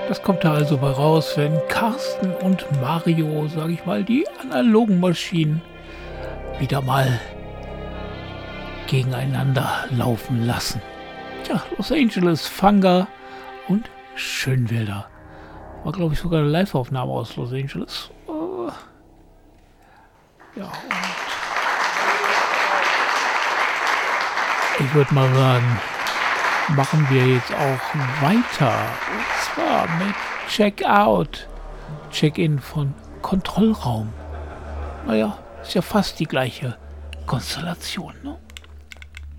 Das kommt da also bei raus, wenn Carsten und Mario, sage ich mal, die analogen Maschinen wieder mal gegeneinander laufen lassen. Tja, Los Angeles, Fanga und Schönwälder. War, glaube ich, sogar eine Live-Aufnahme aus Los Angeles. Ja, und ich würde mal sagen, machen wir jetzt auch weiter. Und zwar mit Check-Out. Check-In von Kontrollraum. Naja, ist ja fast die gleiche Konstellation, ne?